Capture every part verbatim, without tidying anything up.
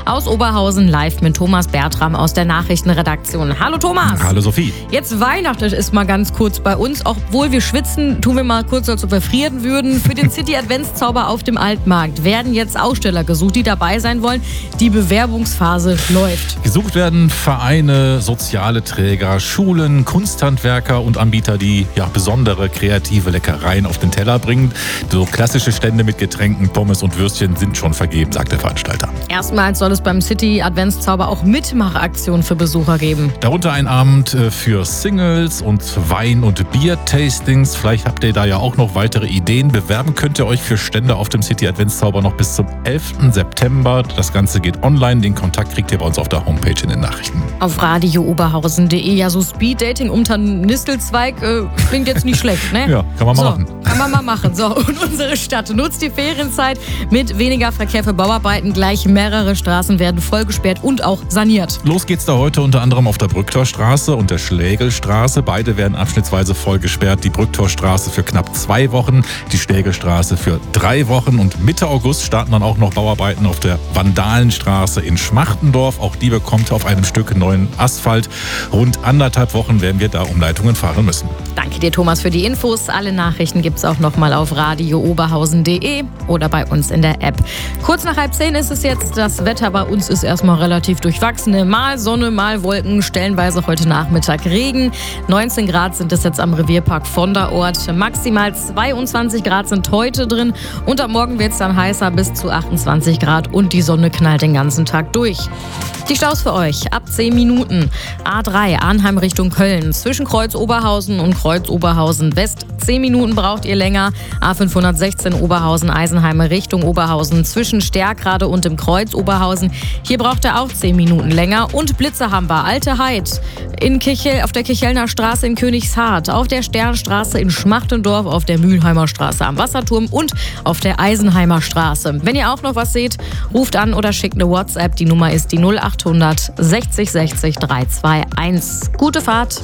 aus Oberhausen live mit Thomas Bertram aus der Nachrichtenredaktion. Hallo Thomas. Hallo Sophie. Jetzt Weihnachten ist mal ganz kurz bei uns. Obwohl wir schwitzen, tun wir mal kurz, als ob wir frieren würden. Für den City-Adventszauber auf dem Altmarkt werden jetzt Aussteller gesucht, die dabei sein wollen. Die Bewerbungsphase läuft. Gesucht werden Vereine, soziale Träger, Schulen, Kunsthandwerker und Anbieter, die ja besondere kreative Leckereien auf den Teller bringen. So klassische Stände mit Getränken, Pommes und Würstchen sind schon vergeben, sagt der Veranstalter. Erstmals soll es beim City-Adventszauber auch Mitmachaktionen für Besucher geben. Darunter ein Abend für Singles und Wein- und Bier-Tastings. Vielleicht habt ihr da ja auch noch weitere Ideen. Bewerben könnt ihr euch für Stände auf dem City-Adventszauber noch bis zum elften September. Das Ganze geht online. Den Kontakt kriegt ihr bei uns auf der Homepage in den Nachrichten. Auf radio oberhausen punkt de. Ja, so Speeddating unter Nistelzweig äh, klingt jetzt nicht schlecht, ne? Ja, kann man mal so, machen. Kann man mal machen. So, und unsere Stadt nutzt die Ferienzeit mit weniger Verkehr für Bauarbeiten. Gleich mehrere Straßen werden vollgesperrt und auch saniert. Los geht's da heute unter anderem auf der Brücktorstraße und der Schlägelstraße. Beide werden abschnittsweise vollgesperrt. Die Brücktorstraße für knapp zwei Wochen, die Schlägelstraße für drei Wochen. Und Mitte August starten dann auch noch Bauarbeiten auf der Vandalenstraße in Schmachtendorf. Auch die bekommt auf einem Stück neuen Asphalt. Rund anderthalb Wochen werden wir da Umleitungen fahren müssen. Danke dir, Thomas, für die Infos. Alle Nachrichten gibt's auch nochmal auf radio oberhausen punkt de oder bei uns in der App. Kurz nach halb zehn ist es jetzt. Das Wetter bei uns ist erstmal relativ durchwachsen. Mal Sonne, mal Wolken, stellenweise heute Nachmittag Regen. neunzehn Grad sind es jetzt am Revierpark Vonderort. Maximal zweiundzwanzig Grad sind heute drin. Und am Morgen wird es dann heißer, bis zu achtundzwanzig Grad. Und die Sonne knallt den ganzen Tag durch. Die Staus für euch ab zehn Minuten. A drei Arnheim Richtung Köln. Zwischen Kreuz Oberhausen und Kreuz Oberhausen West. zehn Minuten braucht ihr länger. A fünfhundertsechzehn Oberhausen-Eisenheim Richtung Oberhausen. Zwischen Stärkrade und dem Kreuz Oberhausen. Hier braucht ihr auch zehn Minuten länger. Und Blitze haben wir. Alte Heid. In Kichel, auf der Kichelner Straße in Königshardt. Auf der Sternstraße in Schmachtendorf. Auf der Mülheimer Straße am Wasserturm. Und auf der Eisenheimer Straße. Wenn ihr auch noch was seht, ruft an oder schickt eine WhatsApp. Die Nummer ist die null achthundert sechzig sechzig dreihunderteinundzwanzig. Gute Fahrt.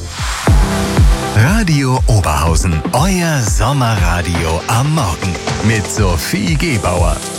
Radio Oberhausen, euer Sommerradio am Morgen mit Sophie Gebauer.